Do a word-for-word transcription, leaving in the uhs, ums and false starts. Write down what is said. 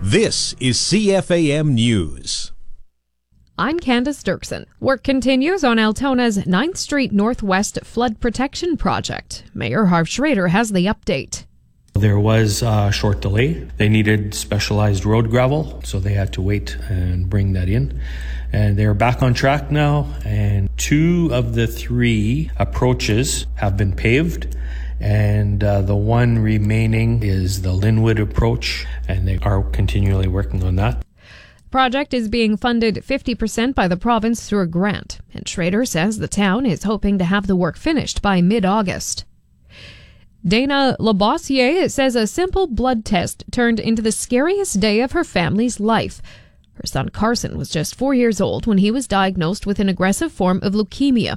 This is C F A M News. I'm Candace Dirksen. Work continues on Altona's ninth Street Northwest Flood Protection Project. Mayor Harv Schrader has the update. There was a short delay. They needed specialized road gravel, so they had to wait and bring that in. And they're back on track now, and two of the three approaches have been paved. And uh, the one remaining is the Linwood approach, and they are continually working on that. The project is being funded fifty percent by the province through a grant, and Schrader says the town is hoping to have the work finished by mid-August. Dana Labossiere says a simple blood test turned into the scariest day of her family's life. Her son Carson was just four years old when he was diagnosed with an aggressive form of leukemia,